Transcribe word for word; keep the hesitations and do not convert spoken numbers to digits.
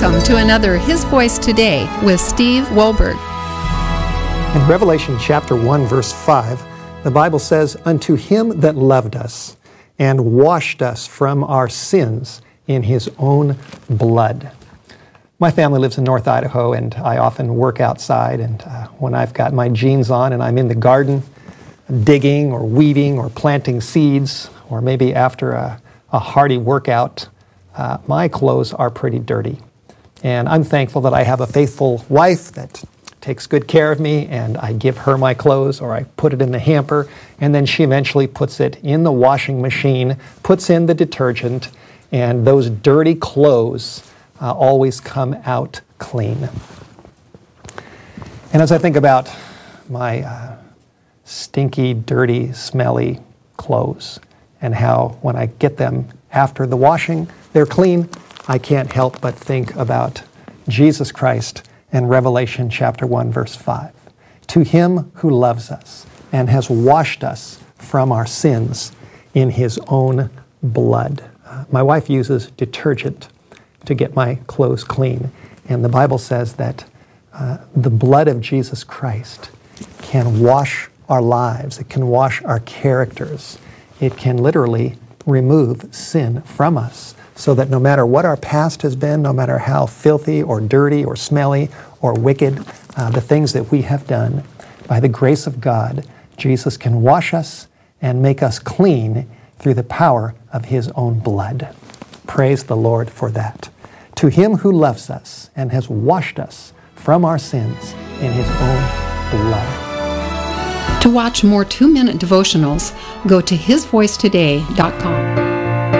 Welcome to another His Voice Today with Steve Wohlberg. In Revelation chapter one, verse five, the Bible says, "Unto him that loved us and washed us from our sins in his own blood." My family lives in North Idaho, and I often work outside, and uh, when I've got my jeans on and I'm in the garden digging or weeding or planting seeds, or maybe after a, a hearty workout, uh, my clothes are pretty dirty. And I'm thankful that I have a faithful wife that takes good care of me, and I give her my clothes, or I put it in the hamper, and then she eventually puts it in the washing machine, puts in the detergent, and those dirty clothes uh, always come out clean. And as I think about my uh, stinky, dirty, smelly clothes, and how when I get them after the washing, they're clean, I can't help but think about Jesus Christ and Revelation chapter one, verse five. To him who loves us and has washed us from our sins in his own blood. Uh, my wife uses detergent to get my clothes clean, and the Bible says that uh, the blood of Jesus Christ can wash our lives. It can wash our characters. It can literally remove sin from us, so that no matter what our past has been, no matter how filthy or dirty or smelly or wicked uh, the things that we have done, by the grace of God, Jesus can wash us and make us clean through the power of his own blood. Praise the Lord for that. To him who loves us and has washed us from our sins in his own blood. To watch more two-minute devotionals, go to his voice today dot com.